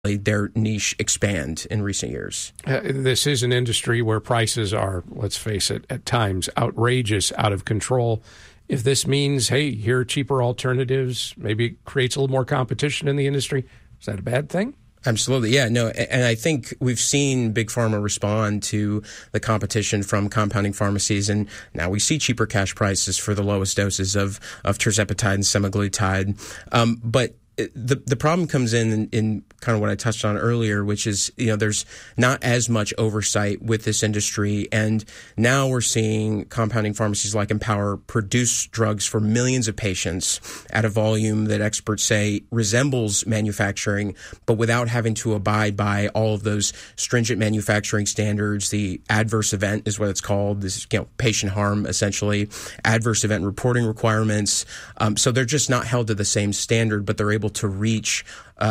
their niche expand in recent years. This is an industry where prices are, let's face it, at times outrageous, out of control. If this means, hey, here are cheaper alternatives, maybe it creates a little more competition in the industry, is that a bad thing? Absolutely. Yeah, no. And I think we've seen Big Pharma respond to the competition from compounding pharmacies. And now we see cheaper cash prices for the lowest doses of tirzepatide and semaglutide. But the problem comes in kind of what I touched on earlier, which is, there's not as much oversight with this industry. And now we're seeing compounding pharmacies like Empower produce drugs for millions of patients at a volume that experts say resembles manufacturing, but without having to abide by all of those stringent manufacturing standards. The adverse event is what it's called. This is, patient harm, essentially, adverse event reporting requirements. So they're just not held to the same standard, but they're able to reach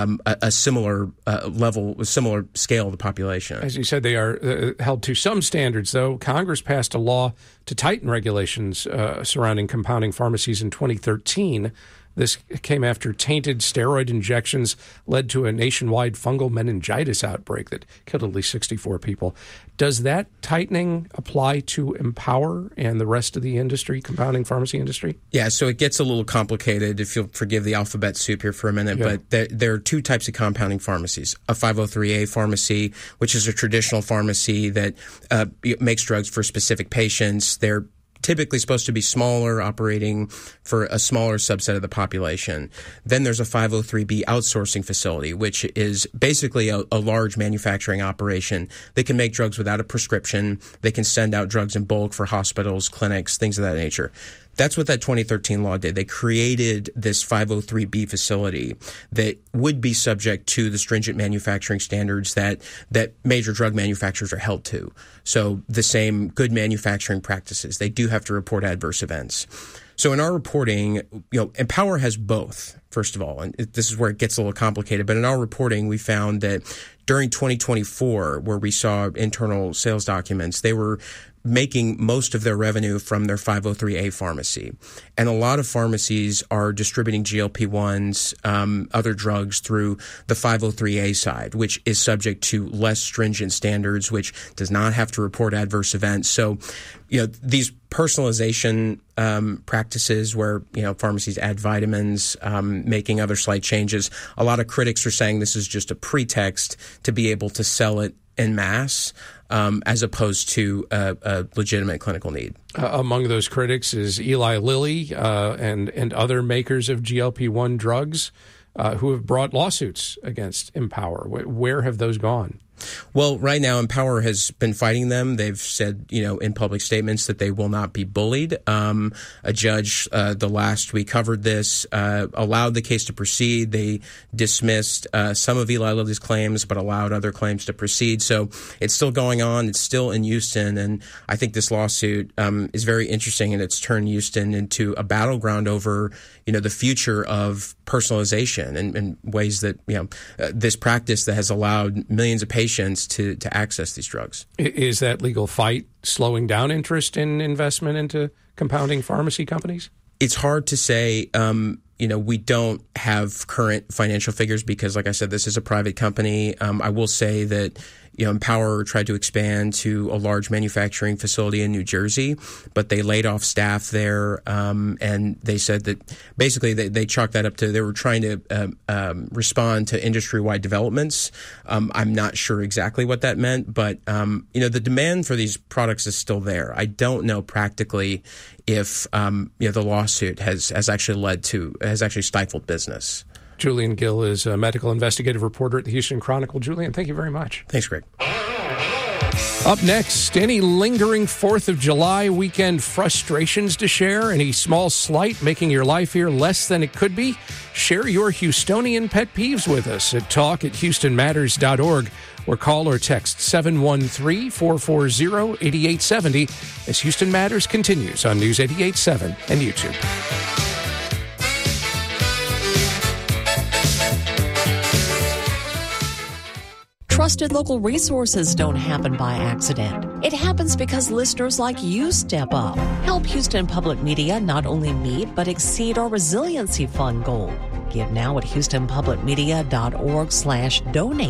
a similar level, a similar scale of the population. As you said, they are held to some standards, though. Congress passed a law to tighten regulations surrounding compounding pharmacies in 2013. This came after tainted steroid injections led to a nationwide fungal meningitis outbreak that killed at least 64 people. Does that tightening apply to Empower and the rest of the industry, compounding pharmacy industry? Yeah, so it gets a little complicated, if you'll forgive the alphabet soup here for a minute, but there are two types of compounding pharmacies. A 503A pharmacy, which is a traditional pharmacy that makes drugs for specific patients. They're typically supposed to be smaller, operating for a smaller subset of the population. Then there's a 503B outsourcing facility, which is basically a large manufacturing operation. They can make drugs without a prescription. They can send out drugs in bulk for hospitals, clinics, things of that nature. That's what that 2013 law did. They created this 503B facility that would be subject to the stringent manufacturing standards that major drug manufacturers are held to. So the same good manufacturing practices. They do have to report adverse events. So in our reporting, Empower has both, first of all, and this is where it gets a little complicated. But in our reporting, we found that during 2024, where we saw internal sales documents, they were making most of their revenue from their 503A pharmacy. And a lot of pharmacies are distributing GLP-1s, other drugs through the 503A side, which is subject to less stringent standards, which does not have to report adverse events. So, these personalization practices where, pharmacies add vitamins, making other slight changes, a lot of critics are saying this is just a pretext to be able to sell it en masse, as opposed to a legitimate clinical need. Among those critics is Eli Lilly and other makers of GLP-1 drugs who have brought lawsuits against Empower. Where have those gone? Well, right now, Empower has been fighting them. They've said, in public statements that they will not be bullied. A judge, the last we covered this, allowed the case to proceed. They dismissed some of Eli Lilly's claims, but allowed other claims to proceed. So it's still going on. It's still in Houston. And I think this lawsuit is very interesting, and it's turned Houston into a battleground over, the future of personalization and ways that, this practice that has allowed millions of patients to access these drugs. Is that legal fight slowing down interest in investment into compounding pharmacy companies? It's hard to say. We don't have current financial figures because, like I said, this is a private company. I will say that, Empower tried to expand to a large manufacturing facility in New Jersey, but they laid off staff there. And they said that basically they chalked that up to they were trying to respond to industry-wide developments. I'm not sure exactly what that meant, but, the demand for these products is still there. I don't know practically if, the lawsuit has actually stifled business. Julian Gill is a medical investigative reporter at the Houston Chronicle. Julian, thank you very much. Thanks, Greg. Up next, any lingering 4th of July weekend frustrations to share? Any small slight making your life here less than it could be? Share your Houstonian pet peeves with us at talk@houstonmatters.org or call or text 713-440-8870 as Houston Matters continues on News 88.7 and YouTube. Trusted local resources don't happen by accident. It happens because listeners like you step up. Help Houston Public Media not only meet but exceed our Resiliency Fund goal. Give now at HoustonPublicMedia.org/donate.